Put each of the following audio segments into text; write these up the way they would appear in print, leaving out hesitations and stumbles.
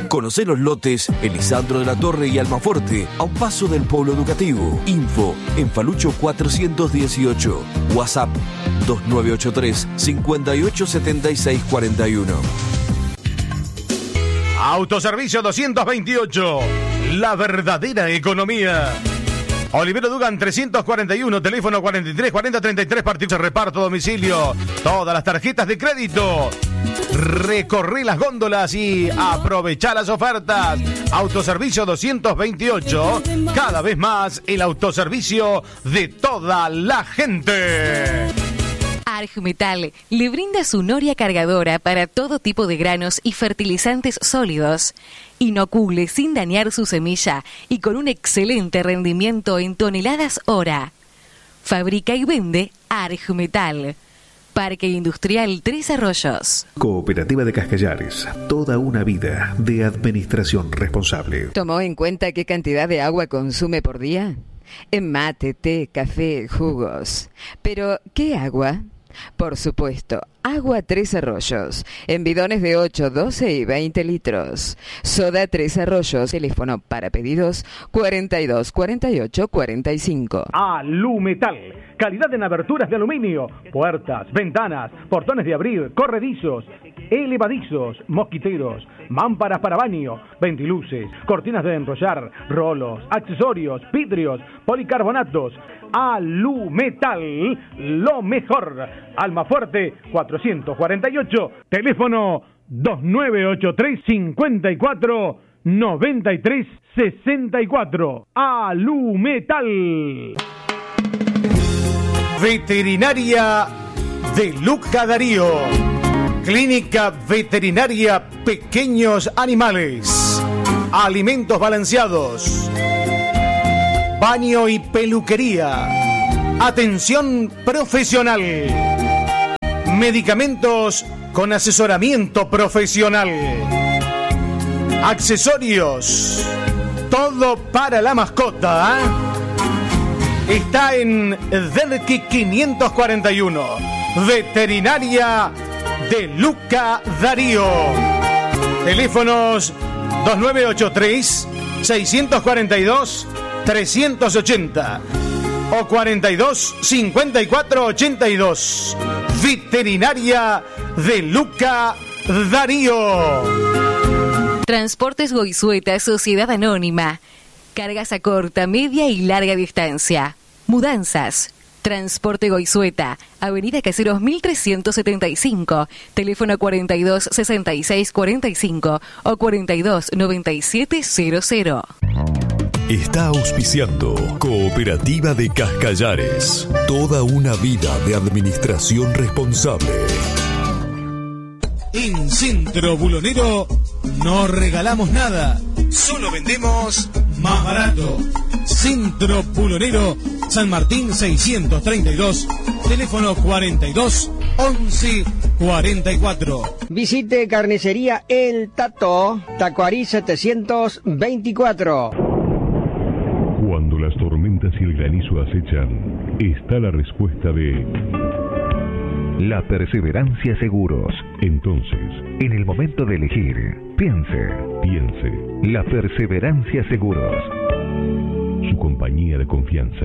Conocé los lotes Elisandro de la Torre y Almafuerte, a un paso del Polo Educativo. Info en Falucho 418. WhatsApp 2983 587641. Autoservicio 228. La verdadera economía. Olivero Dugan 341, teléfono 43 40 33, partido de reparto, domicilio, todas las tarjetas de crédito. Recorrí las góndolas y aprovechá las ofertas. Autoservicio 228, cada vez más el autoservicio de toda la gente. Argmetal le brinda su noria cargadora para todo tipo de granos y fertilizantes sólidos. Inocule sin dañar su semilla y con un excelente rendimiento en toneladas hora. Fabrica y vende Argmetal. Parque Industrial Tres Arroyos. Cooperativa de Cascallares. Toda una vida de administración responsable. ¿Tomó en cuenta qué cantidad de agua consume por día? En mate, té, café, jugos. Pero, ¿qué agua? Por supuesto, agua Tres Arroyos, en bidones de 8, 12 y 20 litros. Soda Tres Arroyos, teléfono para pedidos 42 48 45. Alumetal, calidad en aberturas de aluminio, puertas, ventanas, portones de abrir, corredizos, elevadizos, mosquiteros, mámparas para baño, ventiluces, cortinas de enrollar, rolos, accesorios, vidrios, policarbonatos. Alumetal, lo mejor. Almafuerte 448, teléfono 2983 54 93 64. Alumetal. Veterinaria de Luca Darío. Clínica Veterinaria Pequeños Animales. Alimentos balanceados. Baño y peluquería. Atención profesional. Medicamentos con asesoramiento profesional. Accesorios. Todo para la mascota. Está en Derqui 541. Veterinaria de Luca Darío. Teléfonos 2983 642 380 o 42 54 82. Veterinaria de Luca Darío. Transportes Goizueta, Sociedad Anónima. Cargas a corta, media y larga distancia. Mudanzas. Transporte Goizueta, Avenida Caseros 1375, teléfono 42 66 45 o 42 97 00. Está auspiciando Cooperativa de Cascallares. Toda una vida de administración responsable. En Centro Bulonero no regalamos nada, solo vendemos más barato. Centro Bulonero, San Martín 632, teléfono 42 11 44. Visite Carnicería El Tato, Tacuarí 724. Cuando las tormentas y el granizo acechan, está la respuesta de La Perseverancia Seguros. Entonces, en el momento de elegir, piense. La Perseverancia Seguros. Su compañía de confianza.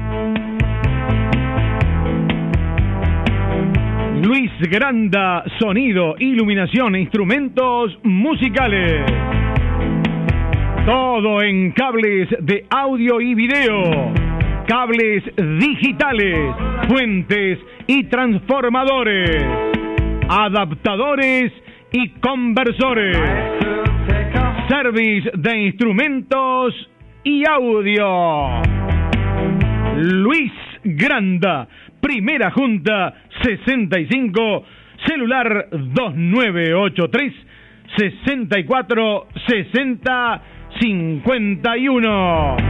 Luis Granda, sonido, iluminación e instrumentos musicales. Todo en cables de audio y video, cables digitales, fuentes y transformadores, adaptadores y conversores, service de instrumentos y audio. Luis Granda, Primera Junta 65, celular 2983 64 60 51.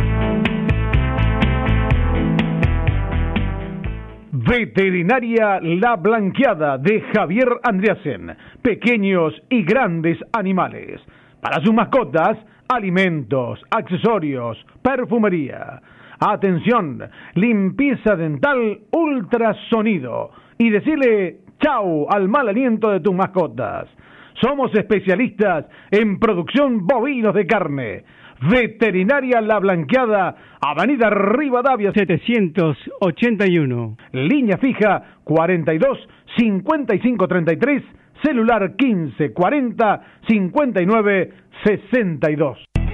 Veterinaria La Blanqueada de Javier Andreasen. Pequeños y grandes animales. Para sus mascotas, alimentos, accesorios, perfumería. Atención, limpieza dental, ultrasonido. Y decirle chau al mal aliento de tus mascotas. Somos especialistas en producción bovinos de carne. Veterinaria La Blanqueada, Avenida Rivadavia 781. Línea fija 42 55 33, celular 15 40 59 62.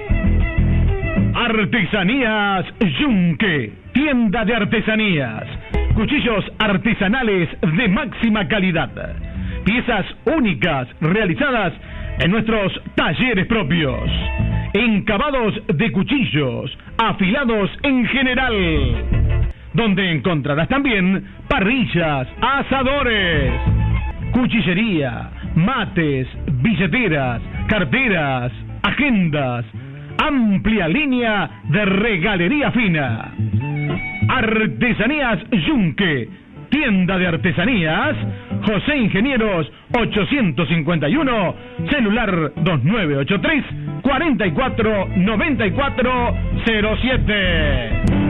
Artesanías Yunque, tienda de artesanías. Cuchillos artesanales de máxima calidad. Piezas únicas realizadas en nuestros talleres propios. Encabados de cuchillos, afilados en general. Donde encontrarás también parrillas, asadores, cuchillería, mates, billeteras, carteras, agendas. Amplia línea de regalería fina. Artesanías Yunque, tienda de artesanías, José Ingenieros 851, celular 2983 44 94 07.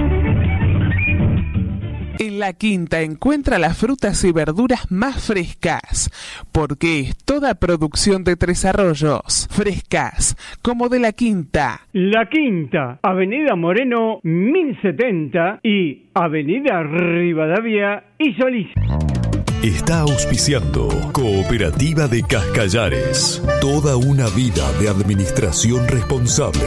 En La Quinta encuentra las frutas y verduras más frescas, porque es toda producción de Tres Arroyos, frescas, como de La Quinta. La Quinta, Avenida Moreno 1070 y Avenida Rivadavia y Solís. Está auspiciando Cooperativa de Cascallares. Toda una vida de administración responsable.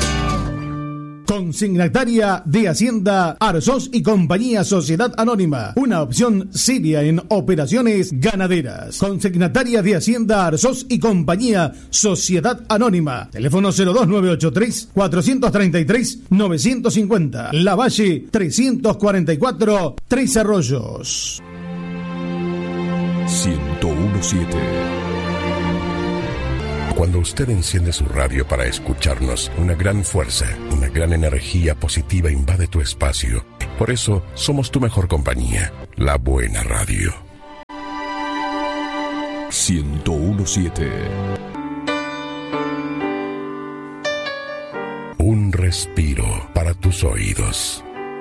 Consignataria de Hacienda Arzós y Compañía Sociedad Anónima, una opción seria en operaciones ganaderas. Consignataria de Hacienda Arzós y Compañía Sociedad Anónima, teléfono 02983 433 950, La Valle 344, Tres Arroyos. 1017. Cuando usted enciende su radio para escucharnos, una gran fuerza, una gran energía positiva invade tu espacio. Por eso, somos tu mejor compañía, la buena radio. 1017. Un respiro para tus oídos.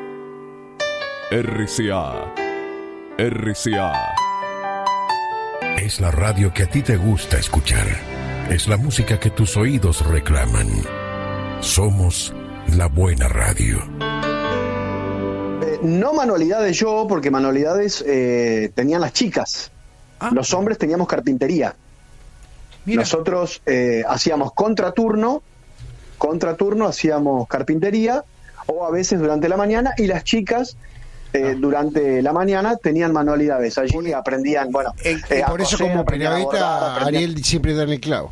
RCA. RCA. Es la radio que a ti te gusta escuchar. Es la música que tus oídos reclaman. Somos la buena radio. No manualidades yo, porque manualidades tenían las chicas. Los hombres teníamos carpintería. Mira. Nosotros hacíamos contraturno hacíamos carpintería, o a veces durante la mañana, y las chicas durante la mañana tenían manualidades. Allí aprendían, bueno. Por eso, como periodista, Ariel siempre da en el clavo.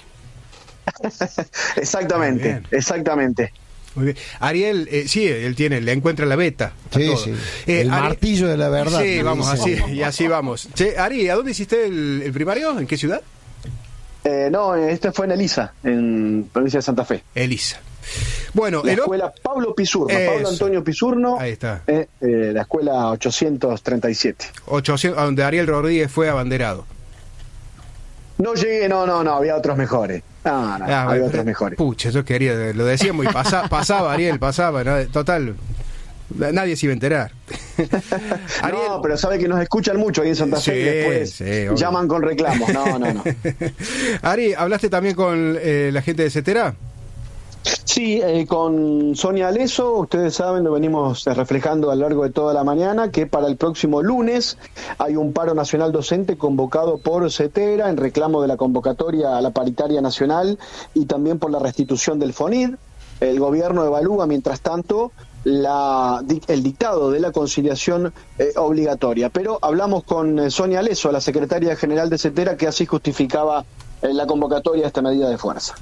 Exactamente, exactamente. Muy bien. Ariel, sí, él le encuentra la beta. Sí, sí. El martillo de la verdad. Sí, vamos así, y así vamos. Che, Ari, ¿a dónde hiciste el primario? ¿En qué ciudad? No, este fue en Elisa, en provincia de Santa Fe. Elisa. Bueno, la escuela Pablo Pisurno, Pablo Antonio Pisurno. Ahí está. La escuela 837. 800, donde Ariel Rodríguez fue abanderado. No llegué, no, había otros mejores. Había otros mejores. Pucha, yo quería, lo decíamos y pasaba, Ariel, pasaba, ¿no? Total, nadie se iba a enterar. Ariel, no, pero sabe que nos escuchan mucho ahí en Santa Fe, y después llaman con reclamos. No. Ari, ¿hablaste también con la gente de Cetera? Sí, con Sonia Aleso, ustedes saben, lo venimos reflejando a lo largo de toda la mañana, que para el próximo lunes hay un paro nacional docente convocado por Cetera en reclamo de la convocatoria a la paritaria nacional y también por la restitución del FONID. El gobierno evalúa, mientras tanto, el dictado de la conciliación obligatoria. Pero hablamos con Sonia Aleso, la secretaria general de Cetera, que así justificaba la convocatoria a esta medida de fuerza.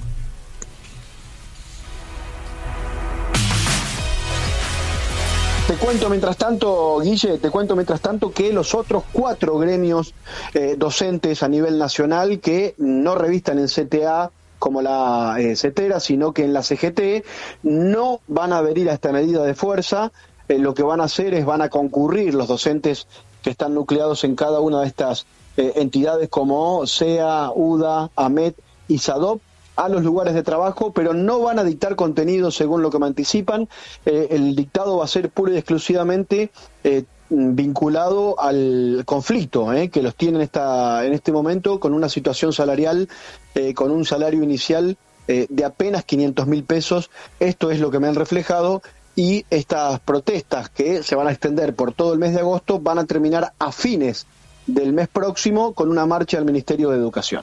Te cuento mientras tanto, Guille, que los otros 4 gremios docentes a nivel nacional que no revistan en CTA como la Cetera, sino que en la CGT, no van a adherir a esta medida de fuerza. Lo que van a hacer es van a concurrir los docentes que están nucleados en cada una de estas entidades como SEA, UDA, AMET y SADOP, a los lugares de trabajo, pero no van a dictar contenido según lo que me anticipan. El dictado va a ser pura y exclusivamente vinculado al conflicto que los tiene en este momento, con una situación salarial, con un salario inicial de apenas 500.000 pesos. Esto es lo que me han reflejado, y estas protestas, que se van a extender por todo el mes de agosto, van a terminar a fines del mes próximo con una marcha al Ministerio de Educación.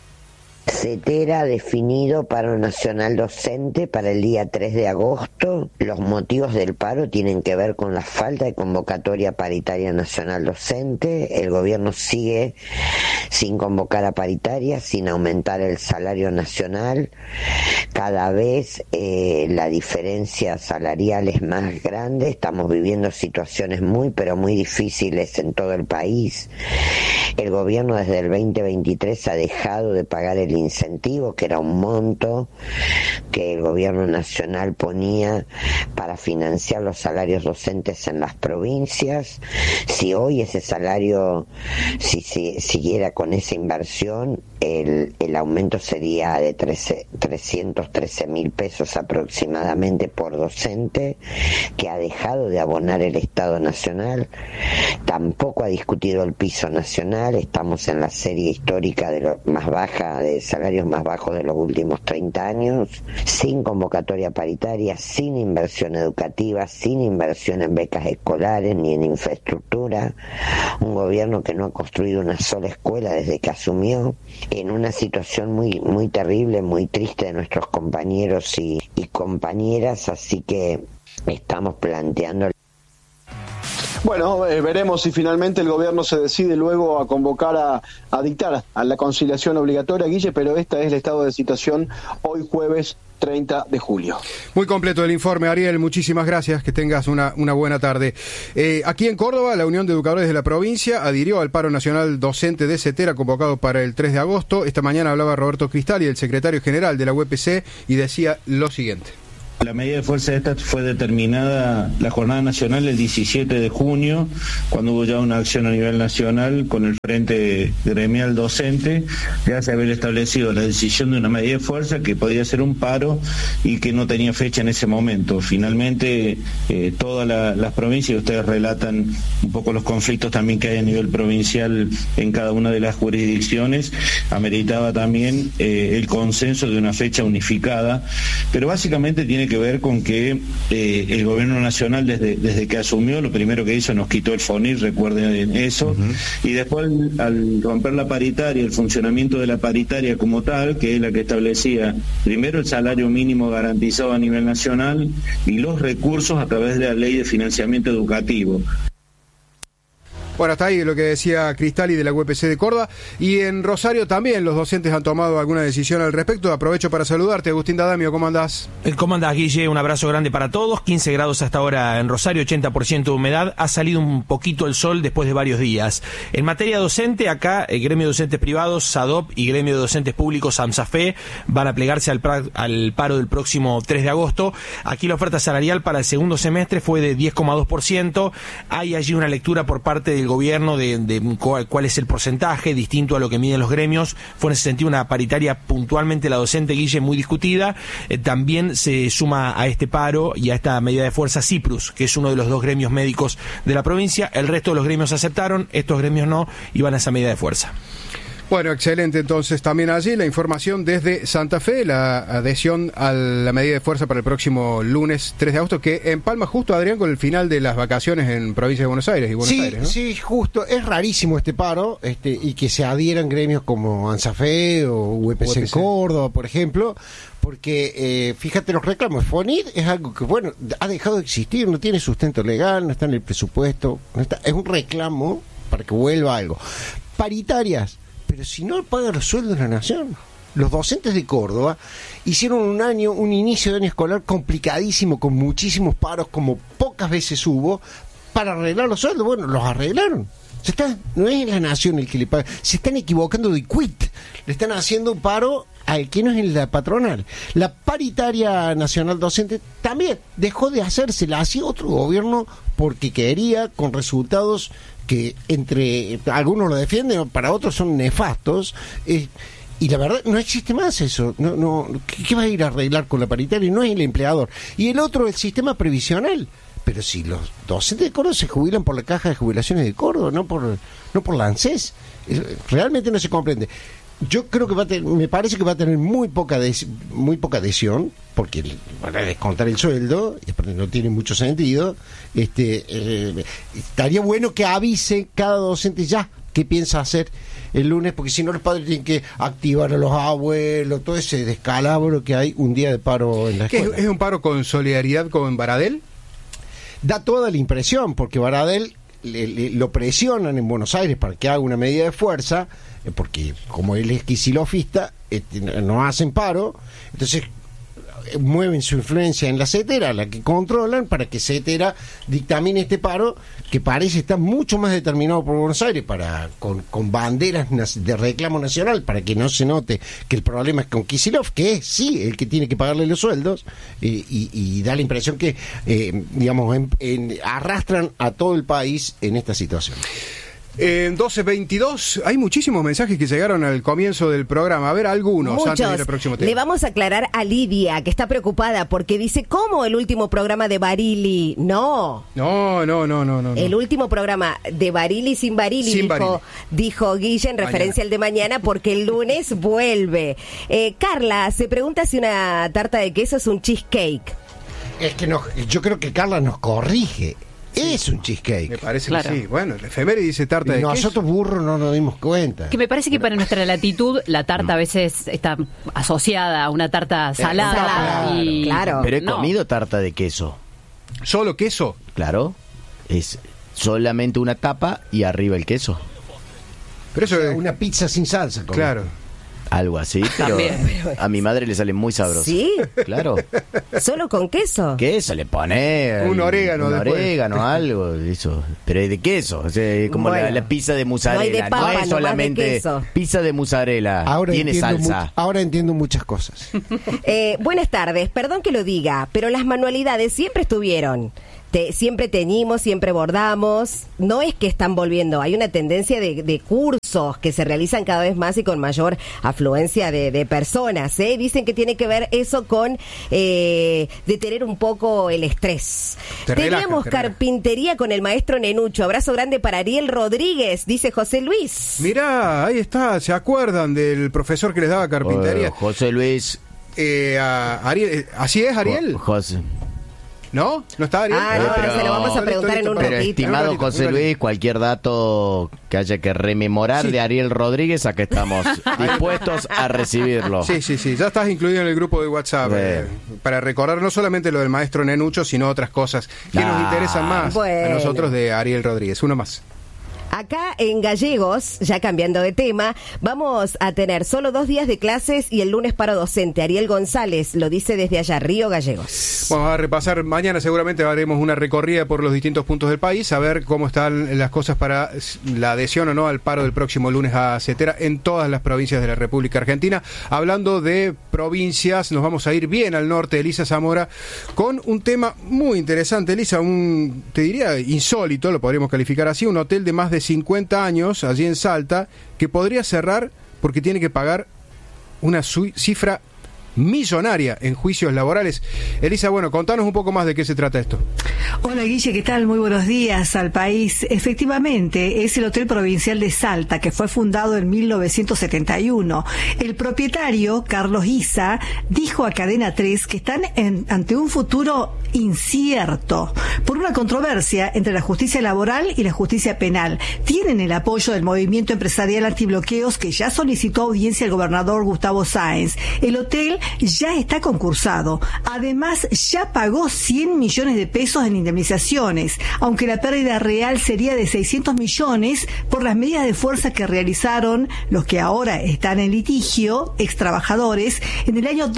CETERA ha definido paro nacional docente para el día 3 de agosto. Los motivos del paro tienen que ver con la falta de convocatoria paritaria nacional docente. El gobierno sigue sin convocar a paritaria, sin aumentar el salario nacional. Cada vez la diferencia salarial es más grande. Estamos viviendo situaciones muy, pero muy difíciles en todo el país. El gobierno desde el 2023 ha dejado de pagar el incentivo, que era un monto que el gobierno nacional ponía para financiar los salarios docentes en las provincias. Si hoy ese salario, si siguiera con esa inversión, el aumento sería de 313.000 pesos aproximadamente por docente, que ha dejado de abonar el Estado Nacional. Tampoco ha discutido el piso nacional. Estamos en la serie histórica de salarios más bajos de los últimos 30 años, sin convocatoria paritaria, sin inversión educativa, sin inversión en becas escolares ni en infraestructura. Un gobierno que no ha construido una sola escuela desde que asumió, en una situación muy, muy terrible, muy triste de nuestros compañeros y compañeras. Así que estamos planteando. Bueno, veremos si finalmente el gobierno se decide luego a convocar a dictar a la conciliación obligatoria, Guille, pero este es el estado de situación hoy jueves 30 de julio. Muy completo el informe, Ariel, muchísimas gracias, que tengas una buena tarde. Aquí en Córdoba, la Unión de Educadores de la provincia adhirió al paro nacional docente de CETERA convocado para el 3 de agosto. Esta mañana hablaba Roberto Cristali, el secretario general de la UPC, y decía lo siguiente. La medida de fuerza esta fue determinada la jornada nacional el 17 de junio, cuando hubo ya una acción a nivel nacional con el Frente Gremial Docente, ya se había establecido la decisión de una medida de fuerza que podía ser un paro y que no tenía fecha en ese momento. Finalmente, todas las provincias, ustedes relatan un poco los conflictos también que hay a nivel provincial en cada una de las jurisdicciones, ameritaba también el consenso de una fecha unificada, pero básicamente tiene que ver con que el gobierno nacional desde que asumió, lo primero que hizo, nos quitó el FONIR, recuerden eso, y después al romper la paritaria, el funcionamiento de la paritaria como tal, que es la que establecía primero el salario mínimo garantizado a nivel nacional y los recursos a través de la ley de financiamiento educativo. Bueno, hasta ahí lo que decía Cristali de la UPC de Córdoba. Y en Rosario también los docentes han tomado alguna decisión al respecto. Aprovecho para saludarte, Agustín D'Adamio, ¿cómo andás? ¿Cómo andás, Guille? Un abrazo grande para todos. 15 grados hasta ahora en Rosario, 80% de humedad. Ha salido un poquito el sol después de varios días. En materia docente, acá el Gremio de Docentes Privados, SADOP, y Gremio de Docentes Públicos, AMSAFE, van a plegarse al paro del próximo 3 de agosto. Aquí la oferta salarial para el segundo semestre fue de 10,2%. Hay allí una lectura por parte del gobierno de cuál es el porcentaje distinto a lo que miden los gremios. Fue en ese sentido una paritaria puntualmente la docente, Guille, muy discutida. También se suma a este paro y a esta medida de fuerza CIPRUS, que es uno de los dos gremios médicos de la provincia. El resto de los gremios aceptaron, estos gremios no, y van a esa medida de fuerza. Bueno, excelente. Entonces también allí la información desde Santa Fe, la adhesión a la medida de fuerza para el próximo lunes 3 de agosto, que empalma justo, Adrián, con el final de las vacaciones en provincia de Buenos Aires y Buenos Aires, ¿no? Sí, justo. Es rarísimo este paro, y que se adhieran gremios como ANSAFE o UPC en Córdoba, por ejemplo, porque fíjate los reclamos. FONIR es algo que, bueno, ha dejado de existir, no tiene sustento legal, no está en el presupuesto, es un reclamo para que vuelva algo. Paritarias. Pero si no pagan los sueldos de la nación. Los docentes de Córdoba hicieron un inicio de año escolar complicadísimo, con muchísimos paros, como pocas veces hubo, para arreglar los sueldos. Bueno, los arreglaron. No es la nación el que le paga. Se están equivocando de quit. Le están haciendo un paro al que no es en la patronal. La paritaria nacional docente también dejó de hacerse. La hacía otro gobierno porque quería, con resultados que entre algunos lo defienden, para otros son nefastos, y la verdad no existe más eso. ¿Qué va a ir a arreglar con la paritaria? No es el empleador. Y el otro, el sistema previsional. pero si los docentes de Córdoba se jubilan por la Caja de Jubilaciones de Córdoba, no por la ANSES, realmente no se comprende. Yo creo que me parece que va a tener muy poca adhesión, porque van a descontar el sueldo, y aparte no tiene mucho sentido. Estaría bueno que avise cada docente ya qué piensa hacer el lunes, porque si no los padres tienen que activar a los abuelos, todo ese descalabro que hay un día de paro en la escuela. ¿Es un paro con solidaridad con Baradel? Da toda la impresión, porque Baradel lo presionan en Buenos Aires para que haga una medida de fuerza, porque como él es quisilofista, no hacen paro, entonces mueven su influencia en la CETERA, la que controlan, para que CETERA dictamine este paro, que parece estar mucho más determinado por Buenos Aires, con banderas de reclamo nacional, para que no se note que el problema es con Kicillof, que es sí el que tiene que pagarle los sueldos, y da la impresión que arrastran a todo el país en esta situación. 12:22, hay muchísimos mensajes que llegaron al comienzo del programa. A ver, algunos Muchos. Antes de ir al próximo tema. Le vamos a aclarar a Lidia, que está preocupada porque dice, ¿cómo el último programa de Barili? No. El último programa de Barili sin Barili, dijo Guille en referencia al de mañana, porque el lunes vuelve. Carla se pregunta si una tarta de queso es un cheesecake. Es que yo creo que Carla nos corrige. Es un cheesecake. Me parece que sí. Bueno, el efeméride dice tarta de queso. Nosotros burros no nos dimos cuenta. Que me parece que para nuestra latitud la tarta a veces está asociada a una tarta salada. Claro. Pero he comido tarta de queso. ¿Solo queso? Claro. Es solamente una tapa y arriba el queso. Pero eso es una pizza sin salsa. Claro. Algo así, pero a mi madre le sale muy sabroso. ¿Sí? Claro. ¿Solo con queso? Queso, le pone un orégano. Algo, eso. Pero es de queso, o sea, como la pizza de mozzarella. No hay de papa, no es solamente pizza de mozzarella, tiene salsa. Ahora entiendo muchas cosas. Buenas tardes, perdón que lo diga, pero las manualidades siempre estuvieron. Siempre teñimos, siempre bordamos. No es que están volviendo, hay una tendencia de cursos que se realizan cada vez más y con mayor afluencia de personas. Dicen que tiene que ver eso con detener un poco el estrés. Teníamos carpintería con el maestro Nenucho. Abrazo grande para Ariel Rodríguez, dice José Luis. Mirá, ahí está, ¿se acuerdan del profesor que les daba carpintería? José Luis. Ariel, ¿así es, Ariel? José. ¿No? ¿No está Ariel? Se lo vamos a preguntar en un ratito. Pero estimado José Luis, cualquier dato que haya que rememorar de Ariel Rodríguez, acá estamos dispuestos a recibirlo. Sí, ya estás incluido en el grupo de WhatsApp para recordar no solamente lo del maestro Nenucho, sino otras cosas que nos interesan más a nosotros de Ariel Rodríguez. Uno más. Acá en Gallegos, ya cambiando de tema, vamos a tener solo 2 días de clases y el lunes paro docente. Ariel González lo dice desde allá, Río Gallegos. Vamos a repasar, mañana seguramente haremos una recorrida por los distintos puntos del país, a ver cómo están las cosas para la adhesión o no al paro del próximo lunes a CETERA en todas las provincias de la República Argentina. Hablando de provincias, nos vamos a ir bien al norte, Elisa Zamora, con un tema muy interesante, Elisa, te diría insólito, lo podríamos calificar así, un hotel de más de 50 años allí en Salta que podría cerrar porque tiene que pagar una cifra millonaria en juicios laborales. Elisa, bueno, contanos un poco más de qué se trata esto. Hola Guille, ¿qué tal? Muy buenos días al país. Efectivamente, es el Hotel Provincial de Salta, que fue fundado en 1971. El propietario, Carlos Isa, dijo a Cadena 3 que están ante un futuro incierto por una controversia entre la justicia laboral y la justicia penal. Tienen el apoyo del movimiento empresarial antibloqueos que ya solicitó audiencia al gobernador Gustavo Sáenz. El hotel ya está concursado. Además, ya pagó 100 millones de pesos en indemnizaciones, aunque la pérdida real sería de 600 millones por las medidas de fuerza que realizaron los que ahora están en litigio, extrabajadores, en el año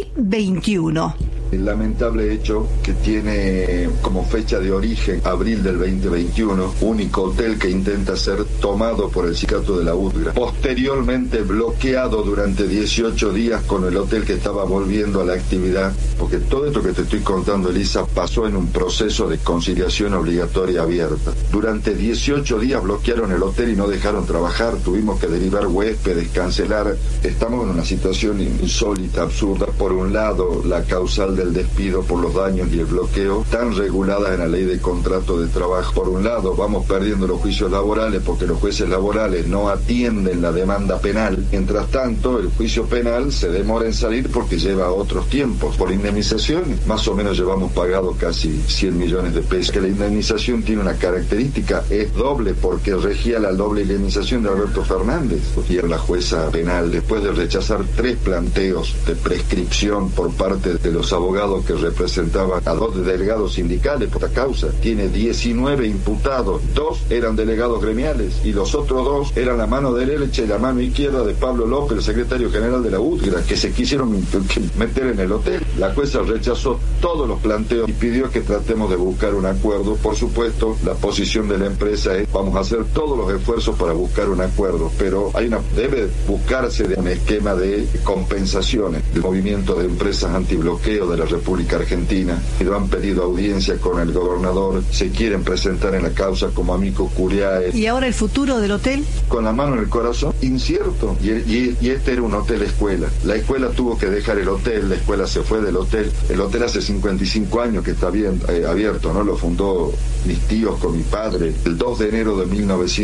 2021. El lamentable hecho que tiene como fecha de origen abril del 2021, único hotel que intenta ser tomado por el sindicato de la UTGRA. Posteriormente bloqueado durante 18 días con el hotel que estaba volviendo a la actividad, porque todo esto que te estoy contando, Elisa, pasó en un proceso de conciliación obligatoria abierta. Durante 18 días bloquearon el hotel y no dejaron trabajar, tuvimos que derivar huéspedes, cancelar. Estamos en una situación insólita, absurda. Por un lado, la causal de del despido por los daños y el bloqueo, tan reguladas en la ley de contrato de trabajo. Por un lado, vamos perdiendo los juicios laborales porque los jueces laborales no atienden la demanda penal. Mientras tanto, el juicio penal se demora en salir porque lleva otros tiempos. Por indemnización, más o menos llevamos pagado casi 100 millones de pesos. Que la indemnización tiene una característica, es doble porque regía la doble indemnización de Alberto Fernández. Y era la jueza penal, después de rechazar 3 planteos de prescripción por parte de los abogados que representaban a 2 delegados sindicales por esta causa, tiene 19 imputados, 2 eran delegados gremiales y los otros 2 eran la mano derecha y la mano izquierda de Pablo López, el secretario general de la UTGRA, que se quisieron meter en el hotel. La jueza rechazó todos los planteos y pidió que tratemos de buscar un acuerdo. Por supuesto, la posición de la empresa es: vamos a hacer todos los esfuerzos para buscar un acuerdo, pero debe buscarse de un esquema de compensaciones. El movimiento de empresas antibloqueo de la República Argentina han pedido audiencia con el gobernador, se quieren presentar en la causa como amicus curiae. ¿Y ahora el futuro del hotel? Con la mano en el corazón, incierto. Y este era un hotel escuela. La escuela tuvo que dejar el hotel, la escuela se fue del hotel. El hotel hace 55 años que está bien abierto, ¿no? Lo fundó mis tíos con mi padre el 2 de enero de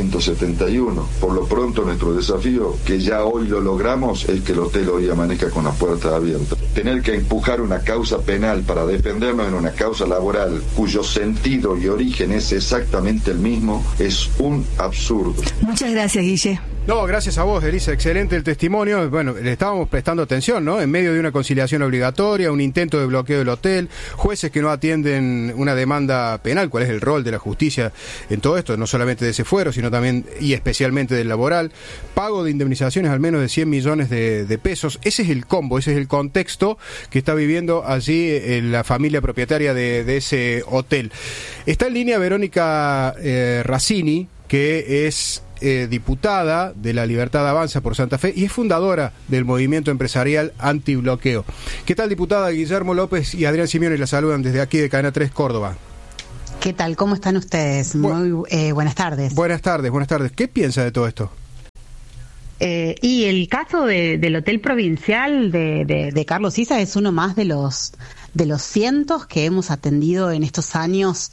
1971. Por lo pronto, nuestro desafío, que ya hoy lo logramos, es que el hotel hoy amanezca con las puertas abiertas. Tener que empujar una causa penal para defendernos en una causa laboral cuyo sentido y origen es exactamente el mismo, es un absurdo. Muchas gracias, Guille. No, gracias a vos, Elisa. Excelente el testimonio. Bueno, le estábamos prestando atención, ¿no? En medio de una conciliación obligatoria, un intento de bloqueo del hotel, jueces que no atienden una demanda penal. ¿Cuál es el rol de la justicia en todo esto? No solamente de ese fuero, sino también y especialmente del laboral. Pago de indemnizaciones al menos de 100 millones de pesos. Ese es el combo, ese es el contexto que está viviendo allí la familia propietaria de ese hotel. Está en línea Verónica Razzini, que es diputada de La Libertad Avanza por Santa Fe y es fundadora del movimiento empresarial antibloqueo. ¿Qué tal, diputada? Guillermo López y Adrián Simeone la saludan desde aquí de Cadena 3 Córdoba. ¿Qué tal? ¿Cómo están ustedes? Muy buenas tardes. Buenas tardes. ¿Qué piensa de todo esto? Y el caso del Hotel Provincial de Carlos Issa es uno más de los cientos que hemos atendido en estos años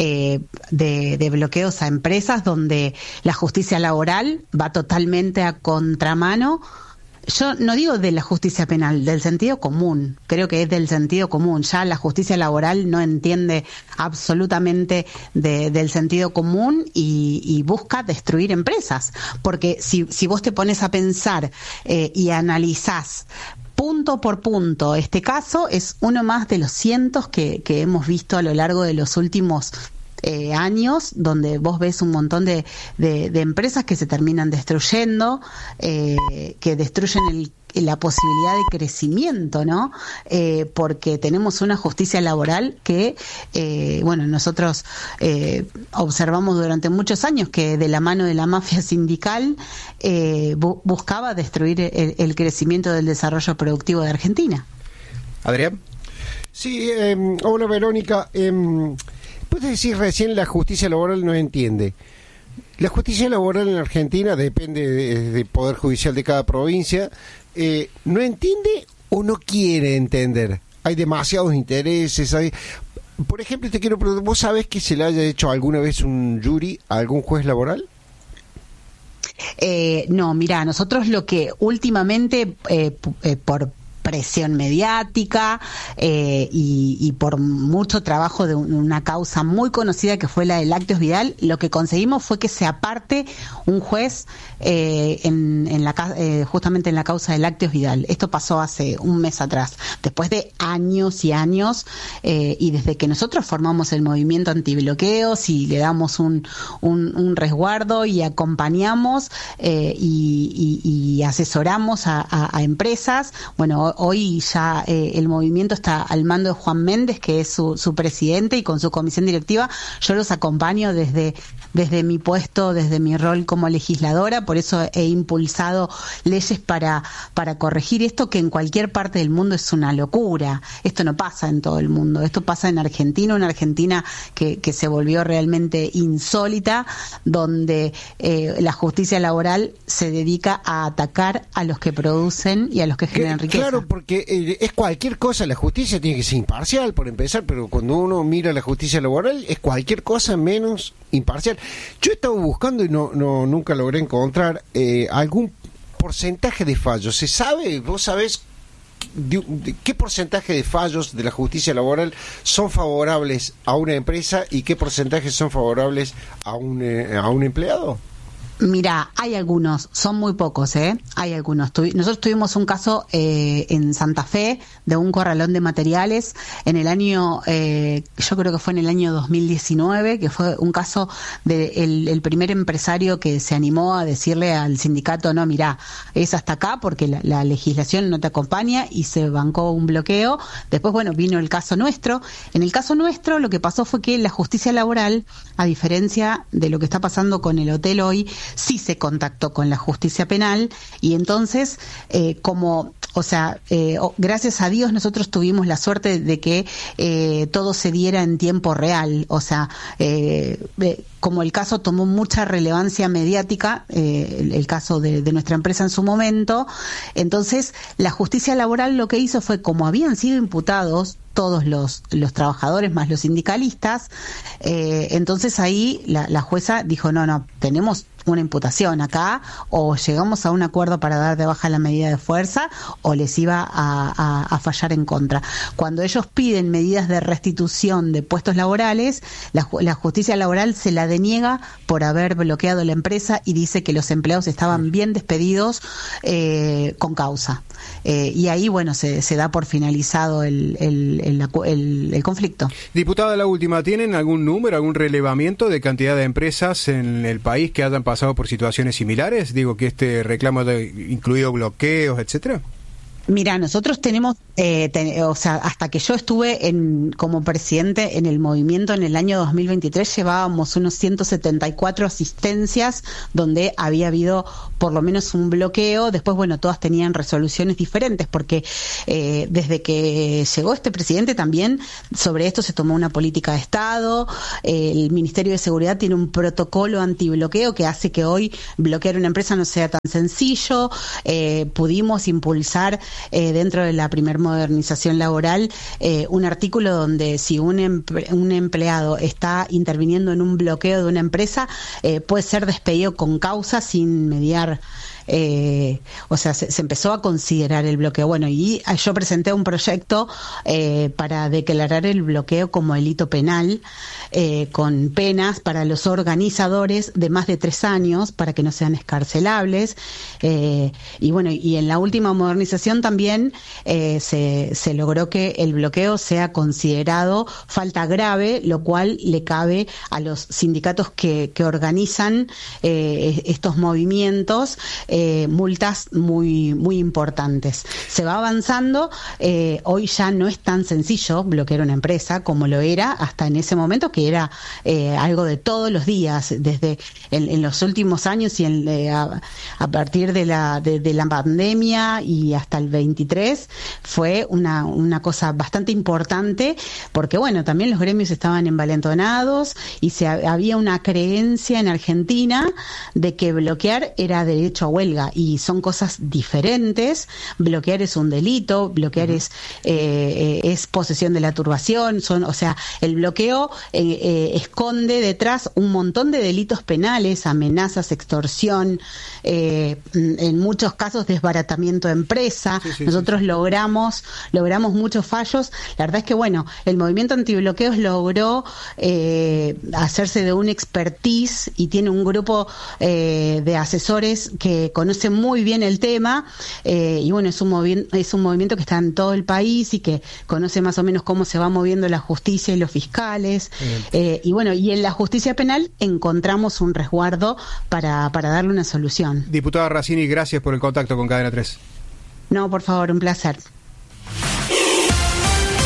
de bloqueos a empresas donde la justicia laboral va totalmente a contramano. Yo no digo de la justicia penal, del sentido común. Creo que es del sentido común. Ya la justicia laboral no entiende absolutamente del sentido común y busca destruir empresas. Porque si vos te pones a pensar y analizás punto por punto, este caso es uno más de los cientos que hemos visto a lo largo de los últimos años, donde vos ves un montón de empresas que se terminan destruyendo, que destruyen la posibilidad de crecimiento, ¿no? Porque tenemos una justicia laboral que, nosotros observamos durante muchos años que de la mano de la mafia sindical buscaba destruir el crecimiento del desarrollo productivo de Argentina. Adrián. Sí, hola Verónica. Puedes decir recién la justicia laboral no entiende. La justicia laboral en Argentina depende del Poder Judicial de cada provincia. ¿No entiende o no quiere entender? Hay demasiados intereses. Por ejemplo, te quiero preguntar, ¿vos sabés que se le haya hecho alguna vez un jury a algún juez laboral? No, mira, nosotros lo que últimamente por presión mediática y por mucho trabajo de una causa muy conocida que fue la de Lácteos Vidal, lo que conseguimos fue que se aparte un juez justamente en la causa de Lácteos Vidal. Esto pasó hace un mes atrás, después de años y años, y desde que nosotros formamos el movimiento antibloqueos y le damos un resguardo y acompañamos y asesoramos a empresas. Bueno, hoy ya el movimiento está al mando de Juan Méndez, que es su presidente, y con su comisión directiva yo los acompaño desde desde mi puesto, desde mi rol como legisladora, por eso he impulsado leyes para corregir esto, que en cualquier parte del mundo es una locura. Esto no pasa en todo el mundo, esto pasa en Argentina, una Argentina que se volvió realmente insólita, donde la justicia laboral se dedica a atacar a los que producen y a los que generan riqueza. Claro, porque es cualquier cosa, la justicia tiene que ser imparcial, por empezar, pero cuando uno mira la justicia laboral es cualquier cosa menos imparcial. Yo he estado buscando y nunca logré encontrar algún porcentaje de fallos. ¿Se sabe? ¿Vos sabés qué porcentaje de fallos de la justicia laboral son favorables a una empresa y qué porcentaje son favorables a un empleado? Mira, hay algunos, son muy pocos, hay algunos. Nosotros tuvimos un caso en Santa Fe de un corralón de materiales en el año, yo creo que fue en el año 2019, que fue un caso de el primer empresario que se animó a decirle al sindicato, no, mira, es hasta acá porque la legislación no te acompaña, y se bancó un bloqueo. Después, bueno, vino el caso nuestro. En el caso nuestro lo que pasó fue que la justicia laboral, a diferencia de lo que está pasando con el hotel hoy, sí se contactó con la justicia penal, y entonces gracias a Dios nosotros tuvimos la suerte de que todo se diera en tiempo real, o sea, como el caso tomó mucha relevancia mediática, el caso de nuestra empresa en su momento, entonces la justicia laboral lo que hizo fue, como habían sido imputados todos los trabajadores más los sindicalistas, entonces ahí la jueza dijo, no, tenemos una imputación acá, o llegamos a un acuerdo para dar de baja la medida de fuerza, o les iba a fallar en contra. Cuando ellos piden medidas de restitución de puestos laborales, la justicia laboral se la deniega por haber bloqueado la empresa y dice que los empleados estaban bien despedidos con causa. Y ahí, bueno, se da por finalizado el conflicto. Diputada, la última, ¿tienen algún número, algún relevamiento de cantidad de empresas en el país que hayan pasado por situaciones similares? Digo, que este reclamo haya incluido bloqueos, etcétera. Mira, nosotros tenemos, hasta que yo estuve como presidente en el movimiento en el año 2023, llevábamos unos 174 asistencias donde había habido por lo menos un bloqueo. Después, bueno, todas tenían resoluciones diferentes, porque desde que llegó este presidente también sobre esto se tomó una política de Estado. El Ministerio de Seguridad tiene un protocolo antibloqueo que hace que hoy bloquear una empresa no sea tan sencillo. Pudimos impulsar dentro de la primer modernización laboral un artículo donde si un empleado está interviniendo en un bloqueo de una empresa, puede ser despedido con causa sin mediar. Se empezó a considerar el bloqueo. Bueno, y yo presenté un proyecto para declarar el bloqueo como delito penal, con penas para los organizadores de más de 3 años para que no sean excarcelables. Y en la última modernización también se logró que el bloqueo sea considerado falta grave, lo cual le cabe a los sindicatos que organizan estos movimientos multas muy muy importantes. Se va avanzando. Hoy ya no es tan sencillo bloquear una empresa como lo era hasta en ese momento, que era algo de todos los días, desde en los últimos años y a partir de la pandemia y hasta el 23 fue una cosa bastante importante, porque bueno, también los gremios estaban envalentonados y había una creencia en Argentina de que bloquear era derecho a huelga, y son cosas diferentes. Bloquear es un delito, bloquear es posesión de la turbación, el bloqueo esconde detrás un montón de delitos penales, amenazas, extorsión, en muchos casos desbaratamiento de empresa. Nosotros logramos muchos fallos. La verdad es que bueno, el movimiento antibloqueos logró hacerse de un expertise y tiene un grupo de asesores que conocen muy bien el tema, y bueno, es un movimiento que está en todo el país y que conoce más o menos cómo se va moviendo la justicia y los fiscales, y en la justicia penal encontramos un resguardo para darle una solución. Diputada Razzini, gracias por el contacto con Cadena 3. No, por favor, un placer.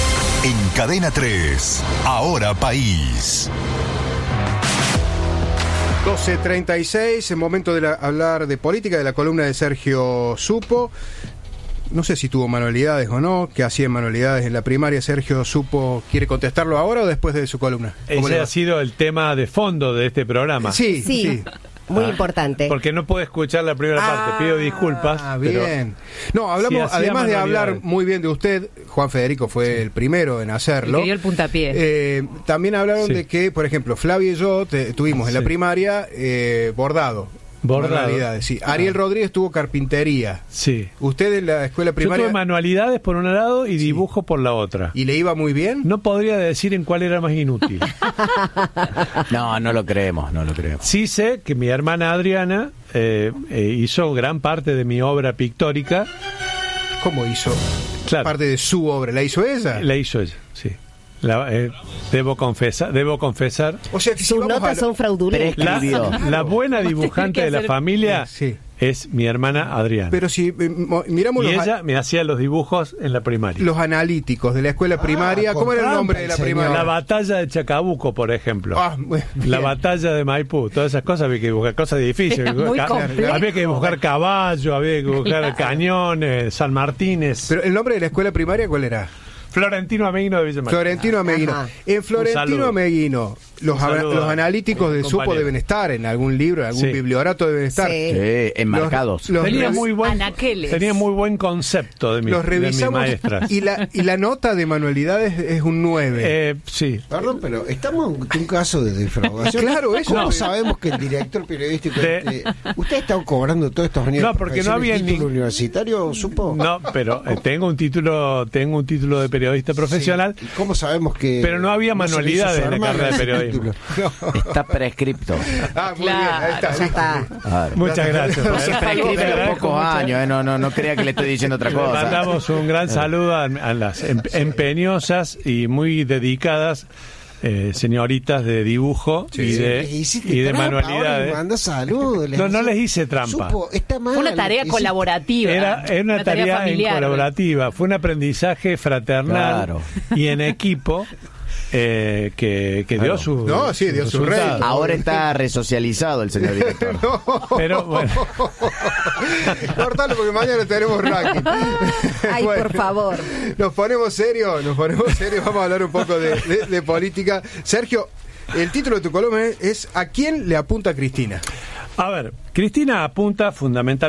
En Cadena 3, Ahora País. 12:36, es momento de hablar de política, de la columna de Sergio Supo. No sé si tuvo manualidades o no, que hacían manualidades en la primaria. Sergio Supo, ¿quiere contestarlo ahora o después de su columna? Ese ha sido el tema de fondo de este programa. Sí. Muy importante. Porque no puede escuchar la primera parte, pido disculpas. Bien. No, hablamos, además de hablar muy bien de usted, Juan Federico fue el primero en hacerlo. Y que dio el puntapié. También hablaron de que, por ejemplo, Flavia y yo tuvimos en la primaria bordado. Manualidades, sí. Ariel Rodríguez tuvo carpintería. Sí. Usted en la escuela primaria. Yo tuve manualidades por un lado y dibujo por la otra. ¿Y le iba muy bien? No podría decir en cuál era más inútil. No lo creemos. Sí sé que mi hermana Adriana hizo gran parte de mi obra pictórica. ¿Cómo hizo? Claro. Parte de su obra. ¿La hizo ella? La hizo ella, sí. Debo confesar. O sea que sus notas son fraudulentas. La buena dibujante de la familia es mi hermana Adriana. Pero si miramos ella me hacía los dibujos en la primaria. Los analíticos de la escuela primaria. ¿Cómo era el nombre de la primaria? La batalla de Chacabuco, por ejemplo. La batalla de Maipú. Todas esas cosas había que dibujar, cosas difíciles. Había que dibujar caballos, había que dibujar cañones, San Martínez. Pero el nombre de la escuela primaria, ¿cuál era? Florentino Ameguino de Villa María. Florentino Ameguino. En Florentino Ameguino, los analíticos de Supo deben estar en algún libro, en algún bibliorato deben estar. Sí, enmarcados. Tenía muy buen concepto de los revisamos, de mis maestras. Y la nota de manualidades es un 9. Sí. Perdón, pero estamos en un caso de defraudación. Claro, eso. ¿Cómo sabemos que el director periodístico usted está cobrando todos estos años? No, porque no había título universitario, Supo. No, pero tengo un título de periodista profesional. ¿Y cómo sabemos que? Pero no había manualidades en la carrera de periodismo. Está prescripto. Muy bien, ahí está. Ya está. Muchas gracias. Se prescribe a los pocos años, no crea que le estoy diciendo otra cosa. Mandamos un gran saludo a las empeñosas y muy dedicadas señoritas de dibujo y de manualidades. Manda saludos. No les hice trampa. Fue una tarea colaborativa. Era una tarea colaborativa. Fue un aprendizaje fraternal y en equipo. Que dio su dio su rey. Ahora está resocializado el señor director. Pero bueno. Cortalo porque mañana tenemos ranking. Ay, por favor. Nos ponemos serios, vamos a hablar un poco de política. Sergio, el título de tu columna es ¿A quién le apunta Cristina? A ver, Cristina apunta fundamentalmente